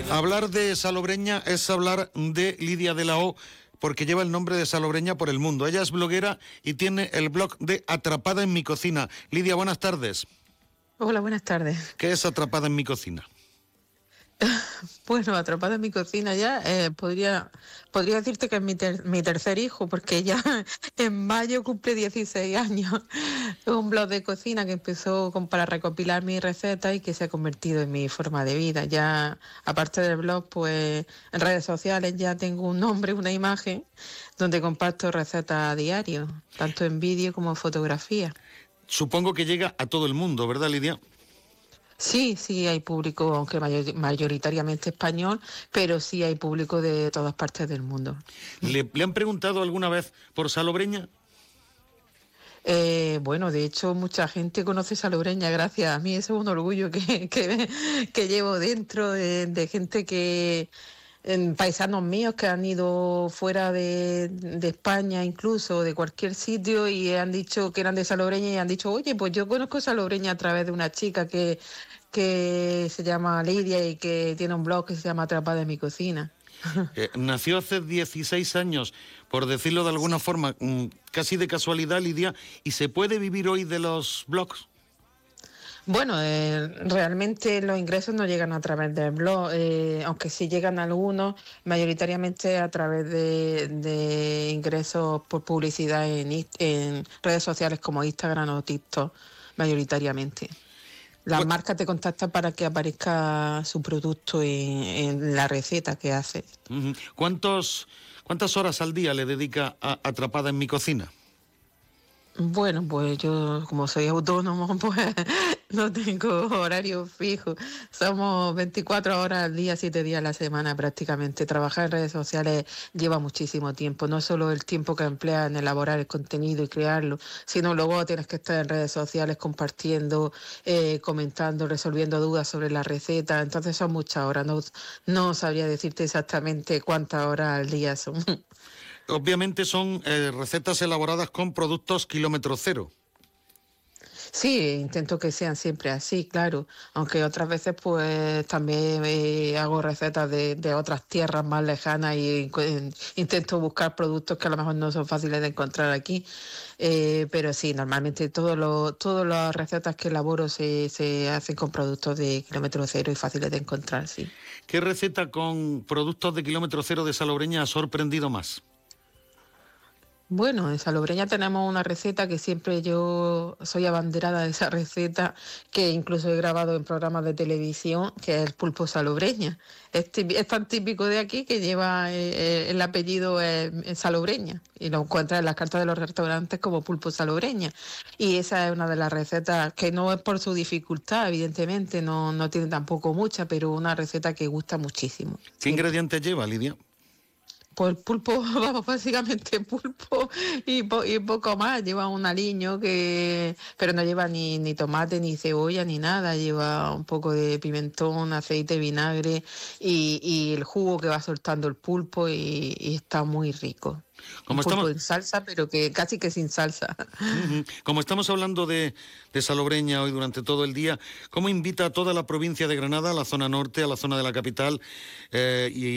Hablar de Salobreña es hablar de Lidia de la O, porque lleva el nombre de Salobreña por el mundo. Ella es bloguera y tiene el blog de Atrapada en mi cocina. Lidia, buenas tardes. Hola, buenas tardes. ¿Qué es Atrapada en mi cocina? Bueno, Atrapada en mi cocina ya, podría decirte que es mi tercer hijo, porque ya en mayo cumple 16 años. Es un blog de cocina que empezó para recopilar mis recetas y que se ha convertido en mi forma de vida. Ya, aparte del blog, pues en redes sociales ya tengo un nombre, una imagen, donde comparto recetas a diario, tanto en vídeo como en fotografía. Supongo que llega a todo el mundo, ¿verdad, Lidia? Sí, hay público, aunque mayoritariamente español, pero sí hay público de todas partes del mundo. ¿Le han preguntado alguna vez por Salobreña? Bueno, de hecho, mucha gente conoce Salobreña gracias a mí. Eso es un orgullo que llevo dentro de gente paisanos míos que han ido fuera de España, incluso de cualquier sitio, y han dicho que eran de Salobreña y han dicho, oye, pues yo conozco Salobreña a través de una chica que se llama Lidia y que tiene un blog que se llama Atrapada en mi cocina. Nació hace 16 años, por decirlo de alguna forma, casi de casualidad, Lidia, ¿y se puede vivir hoy de los blogs? Bueno, realmente los ingresos no llegan a través del blog, aunque sí llegan algunos, mayoritariamente a través de ingresos por publicidad en redes sociales como Instagram o TikTok, mayoritariamente. Las marcas te contactan para que aparezca su producto en la receta que hace. ¿Cuántas horas al día le dedica a Atrapada en mi cocina? Bueno, pues yo como soy autónomo, pues no tengo horario fijo. Somos 24 horas al día, 7 días a la semana prácticamente. Trabajar en redes sociales lleva muchísimo tiempo, no solo el tiempo que empleas en elaborar el contenido y crearlo, sino luego tienes que estar en redes sociales compartiendo, comentando, resolviendo dudas sobre la receta. Entonces son muchas horas, no sabría decirte exactamente cuántas horas al día son. Obviamente son recetas elaboradas con productos kilómetro cero. Sí, intento que sean siempre así, claro, aunque otras veces pues también hago recetas de otras tierras más lejanas y intento buscar productos que a lo mejor no son fáciles de encontrar aquí, pero sí, normalmente todas las recetas que elaboro se hacen con productos de kilómetro cero y fáciles de encontrar, sí. ¿Qué receta con productos de kilómetro cero de Salobreña ha sorprendido más? Bueno, en Salobreña tenemos una receta que siempre yo soy abanderada de esa receta, que incluso he grabado en programas de televisión, que es el pulpo salobreña. Es tan típico de aquí que lleva el apellido en Salobreña y lo encuentras en las cartas de los restaurantes como pulpo salobreña. Y esa es una de las recetas que no es por su dificultad, evidentemente, no tiene tampoco mucha, pero una receta que gusta muchísimo. ¿Qué ingredientes lleva, Lidia? Pues pulpo, vamos, básicamente pulpo y poco más. Lleva un aliño pero no lleva ni tomate, ni cebolla, ni nada. Lleva un poco de pimentón, aceite, vinagre y el jugo que va soltando el pulpo y está muy rico. Un pulpo en salsa, pero que casi que sin salsa. Como estamos hablando de Salobreña hoy durante todo el día, ¿cómo invita a toda la provincia de Granada, a la zona norte, a la zona de la capital y